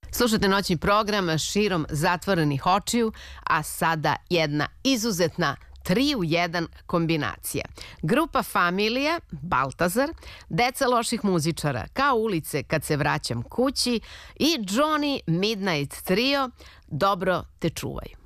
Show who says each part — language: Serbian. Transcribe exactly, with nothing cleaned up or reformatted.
Speaker 1: Slušate noćni program širom zatvorenih očiju, a sada jedna izuzetna tri u jedan kombinacija. Grupa Familija, Baltazar, Deca loših muzičara, Kao ulice kad se vraćam kući i Johnny Midnight Trio, Dobro te čuvaju.